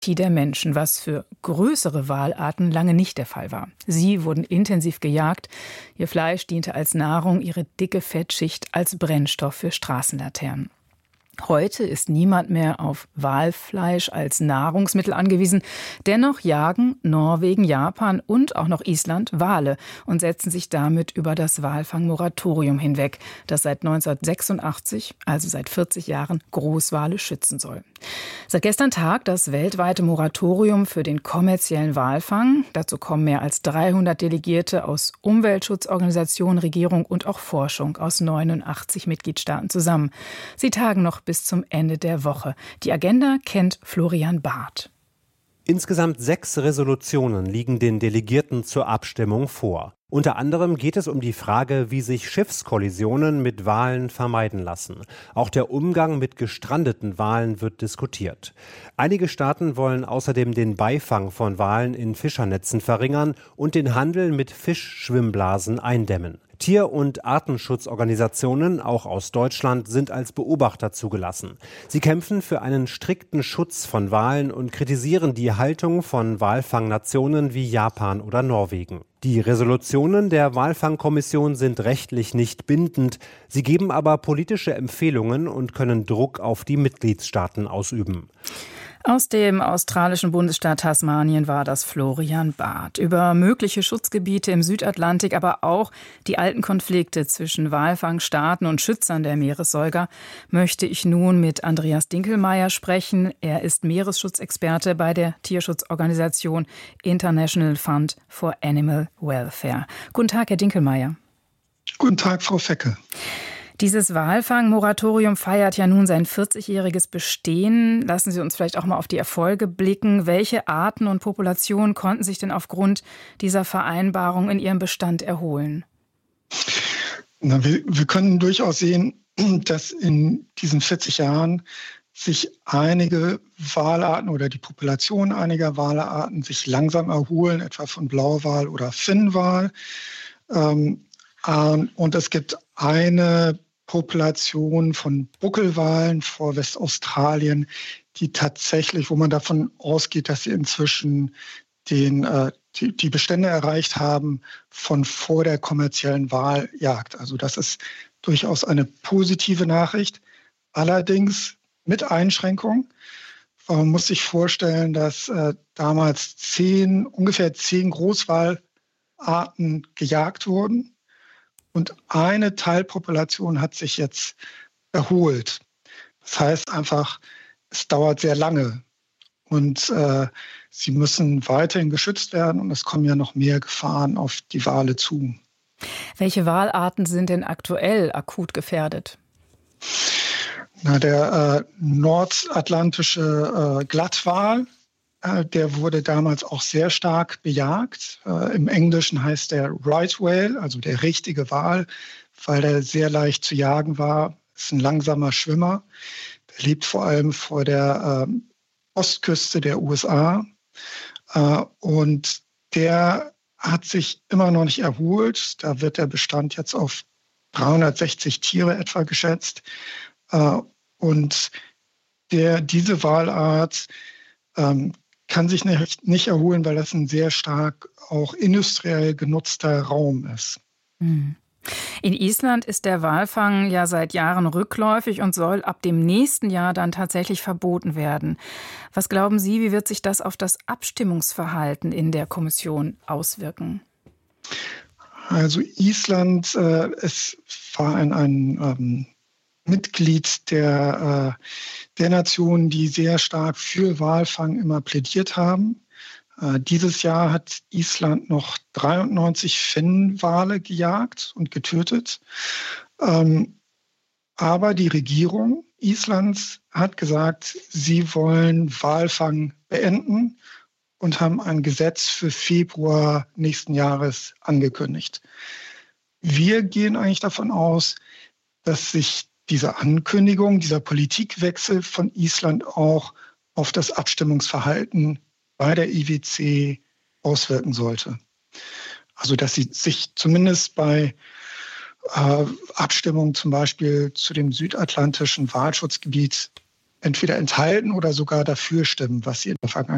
Appetit der Menschen, was für größere Walarten lange nicht der Fall war. Sie wurden intensiv gejagt, ihr Fleisch diente als Nahrung, ihre dicke Fettschicht als Brennstoff für Straßenlaternen. Heute ist niemand mehr auf Walfleisch als Nahrungsmittel angewiesen. Dennoch jagen Norwegen, Japan und auch noch Island Wale und setzen sich damit über das Walfangmoratorium hinweg, das seit 1986, also seit 40 Jahren, Großwale schützen soll. Seit gestern tagt das weltweite Moratorium für den kommerziellen Walfang. Dazu kommen mehr als 300 Delegierte aus Umweltschutzorganisationen, Regierung und auch Forschung aus 89 Mitgliedstaaten zusammen. Sie tagen noch bis zum Ende der Woche. Die Agenda kennt Florian Barth. Insgesamt 6 Resolutionen liegen den Delegierten zur Abstimmung vor. Unter anderem geht es um die Frage, wie sich Schiffskollisionen mit Walen vermeiden lassen. Auch der Umgang mit gestrandeten Walen wird diskutiert. Einige Staaten wollen außerdem den Beifang von Walen in Fischernetzen verringern und den Handel mit Fischschwimmblasen eindämmen. Tier- und Artenschutzorganisationen, auch aus Deutschland, sind als Beobachter zugelassen. Sie kämpfen für einen strikten Schutz von Walen und kritisieren die Haltung von Walfangnationen wie Japan oder Norwegen. Die Resolutionen der Walfangkommission sind rechtlich nicht bindend. Sie geben aber politische Empfehlungen und können Druck auf die Mitgliedstaaten ausüben. Aus dem australischen Bundesstaat Tasmanien war das Florian Barth. Über mögliche Schutzgebiete im Südatlantik, aber auch die alten Konflikte zwischen Walfangstaaten und Schützern der Meeressäuger möchte ich nun mit Andreas Dinkelmeyer sprechen. Er ist Meeresschutzexperte bei der Tierschutzorganisation International Fund for Animal Welfare. Guten Tag, Herr Dinkelmeyer. Guten Tag, Frau Fecke. Dieses Walfangmoratorium feiert ja nun sein 40-jähriges Bestehen. Lassen Sie uns vielleicht auch mal auf die Erfolge blicken. Welche Arten und Populationen konnten sich denn aufgrund dieser Vereinbarung in ihrem Bestand erholen? Wir können durchaus sehen, dass in diesen 40 Jahren sich einige Walarten oder die Population einiger Walarten sich langsam erholen, etwa von Blauwal oder Finnwal. Und es gibt eine Population von Buckelwalen vor Westaustralien, die tatsächlich, wo man davon ausgeht, dass sie inzwischen die Bestände erreicht haben von vor der kommerziellen Waljagd. Also das ist durchaus eine positive Nachricht, allerdings mit Einschränkung. Man muss sich vorstellen, dass damals ungefähr 10 Großwalarten gejagt wurden. Und eine Teilpopulation hat sich jetzt erholt. Das heißt einfach, es dauert sehr lange. Und sie müssen weiterhin geschützt werden. Und es kommen ja noch mehr Gefahren auf die Wale zu. Welche Walarten sind denn aktuell akut gefährdet? Der nordatlantische Glattwal, der wurde damals auch sehr stark bejagt. Im Englischen heißt der Right Whale, also der richtige Wal, weil der sehr leicht zu jagen war. Ist ein langsamer Schwimmer. Der lebt vor allem vor der Ostküste der USA. Und der hat sich immer noch nicht erholt. Da wird der Bestand jetzt auf 360 Tiere etwa geschätzt. Und diese Walart kann sich nicht erholen, weil das ein sehr stark auch industriell genutzter Raum ist. In Island ist der Walfang ja seit Jahren rückläufig und soll ab dem nächsten Jahr dann tatsächlich verboten werden. Was glauben Sie, wie wird sich das auf das Abstimmungsverhalten in der Kommission auswirken? Also Island war ein Mitglied der Nationen, die sehr stark für Walfang immer plädiert haben. Dieses Jahr hat Island noch 93 Finnwale gejagt und getötet. Aber die Regierung Islands hat gesagt, sie wollen Walfang beenden und haben ein Gesetz für Februar nächsten Jahres angekündigt. Wir gehen eigentlich davon aus, dass sich diese Ankündigung, dieser Politikwechsel von Island auch auf das Abstimmungsverhalten bei der IWC auswirken sollte. Also dass sie sich zumindest bei Abstimmungen zum Beispiel zu dem südatlantischen Walschutzgebiet entweder enthalten oder sogar dafür stimmen, was sie in der Vergangenheit